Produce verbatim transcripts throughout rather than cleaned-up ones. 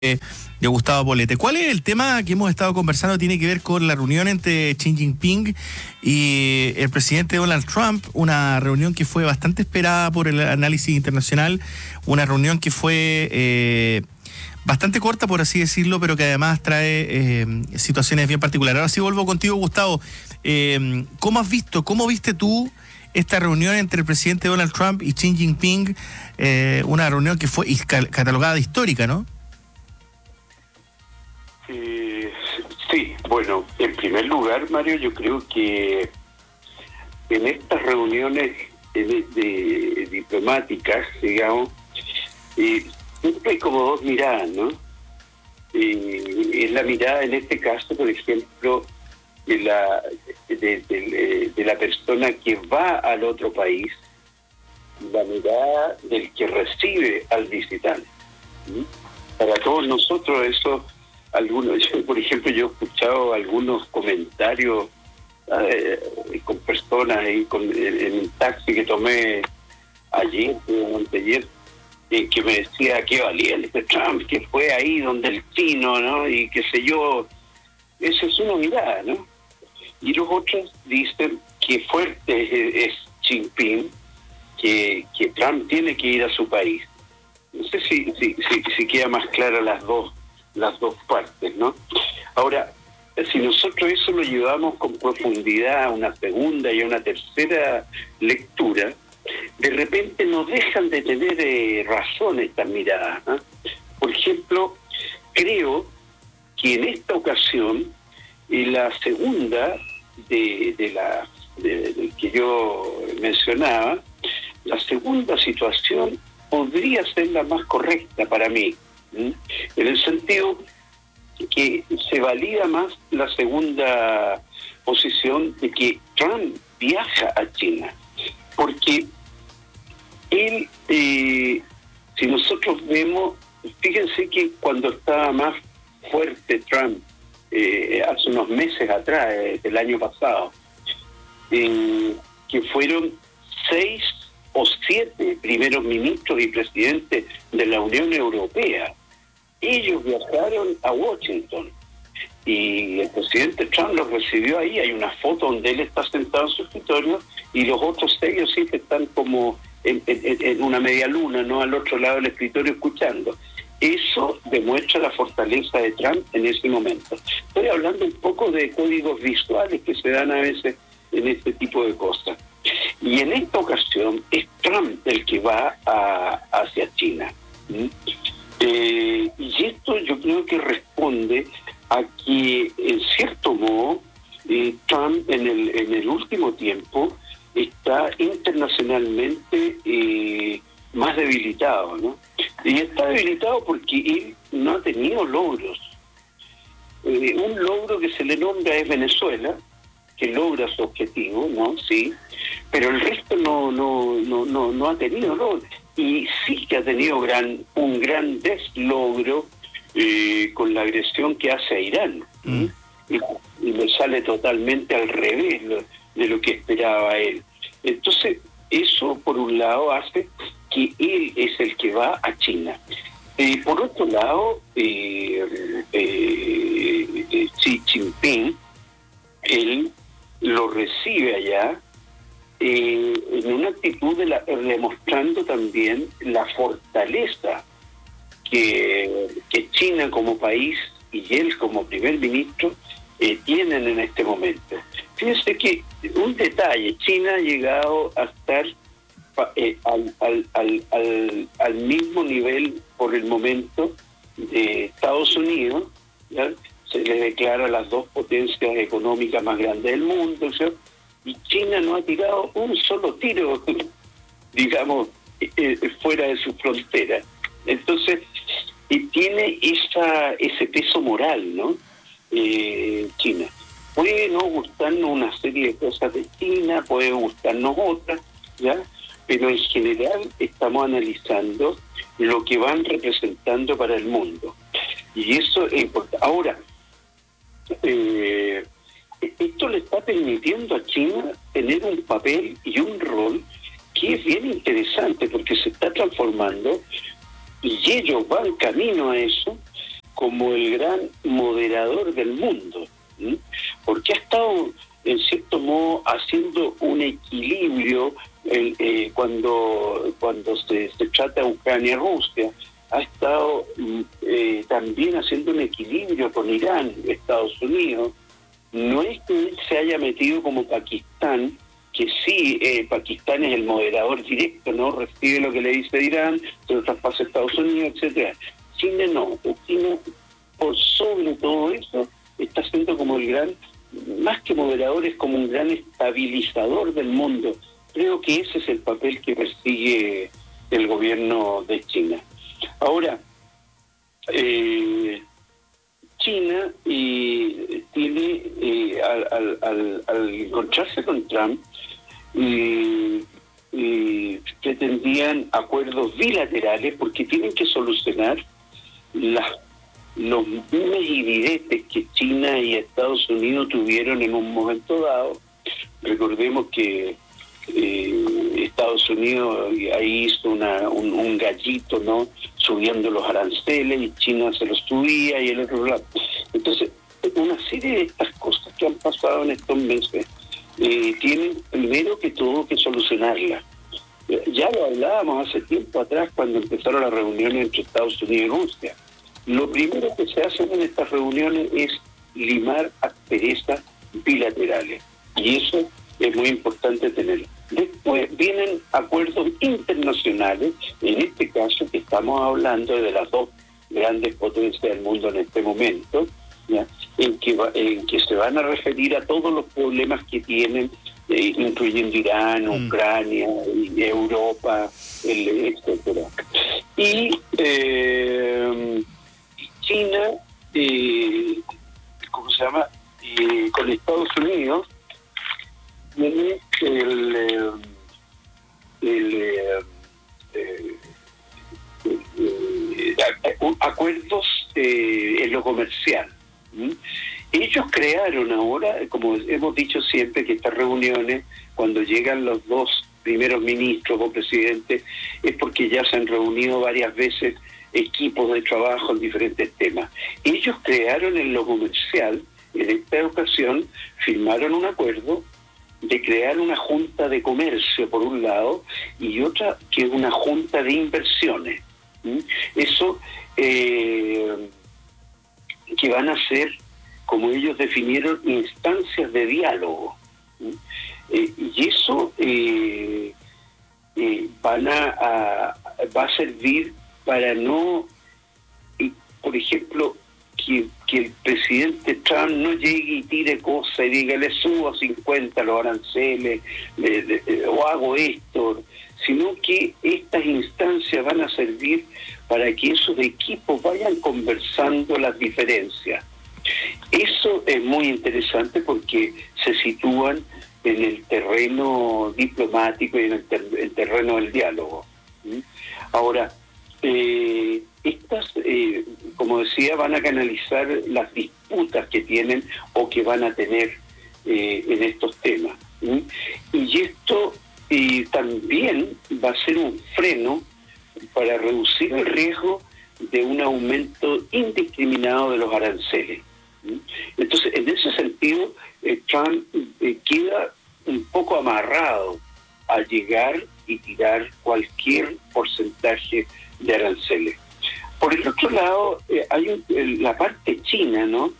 de Gustavo Poblete. ¿Cuál es el tema que hemos estado conversando? Tiene que ver con la reunión entre Xi Jinping y el presidente Donald Trump, una reunión que fue bastante esperada por el análisis internacional, una reunión que fue eh, bastante corta, por así decirlo, pero que además trae eh, situaciones bien particulares. Ahora sí vuelvo contigo, Gustavo. Eh, ¿Cómo has visto, cómo viste tú esta reunión entre el presidente Donald Trump y Xi Jinping? Eh, una reunión que fue catalogada de histórica, ¿no? Eh, sí, bueno, en primer lugar, Mario, yo creo que en estas reuniones de, de, de diplomáticas, digamos, eh, siempre hay como dos miradas, ¿no? Eh, es la mirada, en este caso, por ejemplo, de la, de, de, de la persona que va al otro país, la mirada del que recibe al visitante. ¿Sí? Para todos nosotros eso... Algunos, yo, por ejemplo, yo he escuchado algunos comentarios eh, con personas ahí con, en, en un taxi que tomé ayer o anteayer, eh, que me decía que valía el Trump, que fue ahí donde el chino, ¿no? Y qué sé yo. Esa es una mirada, ¿no? Y los otros dicen que fuerte es, es Jinping, que, que Trump tiene que ir a su país. No sé si, si, si, si queda más clara las dos las dos partes, ¿no? Ahora, si nosotros eso lo llevamos con profundidad a una segunda y a una tercera lectura, de repente nos dejan de tener eh, razón estas miradas, ¿eh? Por ejemplo, creo que en esta ocasión, y la segunda de, de la de, de que yo mencionaba, la segunda situación podría ser la más correcta para mí, ¿Mm? en el sentido que se valida más la segunda posición de que Trump viaja a China, porque él, eh, si nosotros vemos, fíjense que cuando estaba más fuerte Trump, eh, hace unos meses atrás, eh, del año pasado, eh, que fueron seis o siete primeros ministros y presidentes de la Unión Europea. Ellos viajaron a Washington y el presidente Trump los recibió ahí. Hay una foto donde él está sentado en su escritorio y los otros seis sí que están como en, en, en una media luna, no al otro lado del escritorio escuchando. Eso demuestra la fortaleza de Trump en ese momento. Estoy hablando un poco de códigos visuales que se dan a veces en este tipo de cosas. Y en esta ocasión es Trump el que va a, hacia China. ¿Mm? Eh, y esto yo creo que responde a que, en cierto modo, eh, Trump en el, en el último tiempo está internacionalmente eh, más debilitado, ¿no? Y está debilitado porque él no ha tenido logros. Eh, un logro que se le nombra es Venezuela, que logra su objetivo, ¿no? Sí, pero el resto no no no no, no ha tenido logro. Y sí que ha tenido gran un gran deslogro eh, con la agresión que hace a Irán. Mm. Y, y le sale totalmente al revés lo, de lo que esperaba él. Entonces, eso por un lado hace que él es el que va a China. Eh, por otro lado, eh, eh, eh, Xi Jinping, él lo recibe allá eh, en una actitud de la, demostrando también la fortaleza que, que China como país y él como primer ministro eh, tienen en este momento. Fíjense que un detalle, China ha llegado a estar eh, al, al, al, al, al mismo nivel por el momento de Estados Unidos, ¿ya? Se le declara las dos potencias económicas más grandes del mundo, ¿sí? Y China no ha tirado un solo tiro, digamos, eh, fuera de su frontera. Entonces, eh, tiene esa ese peso moral, ¿no? Eh, China. Puede no gustarnos una serie de cosas de China, puede gustarnos otras, ¿ya? Pero en general estamos analizando lo que van representando para el mundo. Y eso es importante. Ahora, Eh, esto le está permitiendo a China tener un papel y un rol que es bien interesante porque se está transformando y ellos van camino a eso como el gran moderador del mundo, ¿sí? Porque ha estado, en cierto modo, haciendo un equilibrio el, eh, cuando cuando se, se trata de Ucrania y Rusia. Ha estado eh, también haciendo un equilibrio con Irán, Estados Unidos. No es que él se haya metido como Pakistán, que sí, eh, Pakistán es el moderador directo, ¿no? Recibe lo que le dice Irán, se lo traspasa a Estados Unidos, etcétera. China no. China, por sobre todo eso, está siendo como el gran, más que moderador, es como un gran estabilizador del mundo. Creo que ese es el papel que persigue el gobierno de China. Ahora, eh, China eh, tiene, eh, al, al, al, al encontrarse con Trump, eh, eh, pretendían acuerdos bilaterales porque tienen que solucionar las, los dimes y diretes que China y Estados Unidos tuvieron en un momento dado. Recordemos que eh, Estados Unidos ahí hizo una, un, un gallito, ¿no? Subiendo los aranceles, y China se los subía y el otro lado. Entonces, una serie de estas cosas que han pasado en estos meses eh, tienen primero que todo que solucionarlas. Ya lo hablábamos hace tiempo atrás cuando empezaron las reuniones entre Estados Unidos y Rusia. Lo primero que se hace en estas reuniones es limar asperezas bilaterales, y eso es muy importante tenerlo. Después vienen acuerdos internacionales, en este caso que estamos hablando de las dos grandes potencias del mundo en este momento, ¿ya? En que va, en que se van a referir a todos los problemas que tienen, eh, incluyendo Irán, mm. Ucrania, y Europa, el, etcétera. Y eh, China, eh, ¿cómo se llama? Eh, con Estados Unidos tiene el, el, el, el, el acuerdos eh, en lo comercial. ¿Mm? Ellos crearon ahora, como hemos dicho siempre, que estas reuniones, cuando llegan los dos primeros ministros o presidentes, es porque ya se han reunido varias veces equipos de trabajo en diferentes temas. Ellos crearon en lo comercial, en esta ocasión, firmaron un acuerdo de crear una junta de comercio, por un lado, y otra que es una junta de inversiones. ¿Mm? Eso eh, que van a ser, como ellos definieron, instancias de diálogo. ¿Mm? Eh, y eso eh, eh, van a, a va a servir para no, eh, por ejemplo, que, que el presidente Trump no llegue y tire cosas y diga, le subo a cincuenta los aranceles, le, le, o hago esto, sino que estas instancias van a servir para que esos equipos vayan conversando las diferencias. Eso es muy interesante porque se sitúan en el terreno diplomático y en el, ter- el terreno del diálogo. ¿Mm? Ahora, eh, estas, eh, como decía, van a canalizar las disputas que tienen o que van a tener eh, en estos temas. ¿Mm? Y esto eh, también va a ser un freno para reducir el riesgo de un aumento indiscriminado de los aranceles. ¿Mm? Entonces, en ese sentido, eh, Trump eh, queda un poco amarrado a llegar y tirar cualquier porcentaje de aranceles. Por el otro lado, eh, hay un, la parte china, ¿no?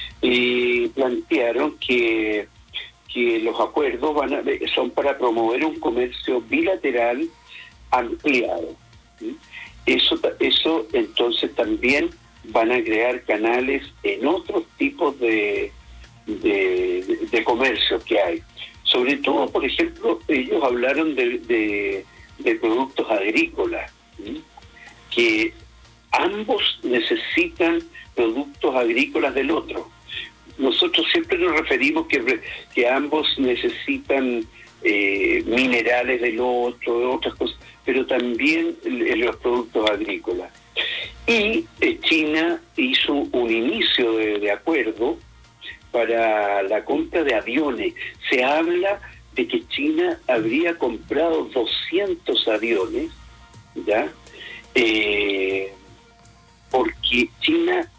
Eh, plantearon que, que los acuerdos van a, son para promover un comercio bilateral ampliado. ¿Sí? Eso, eso entonces también van a crear canales en otros tipos de, de, de, de comercio que hay. Sobre todo, por ejemplo, ellos hablaron de, de, de productos agrícolas, ¿sí? Que ambos necesitan productos agrícolas del otro. Nosotros siempre nos referimos que, que ambos necesitan eh, minerales del otro, otras cosas, pero también los productos agrícolas. Y eh, China hizo un inicio de, de acuerdo para la compra de aviones. Se habla de que China habría comprado doscientos aviones, ¿ya? eh, porque China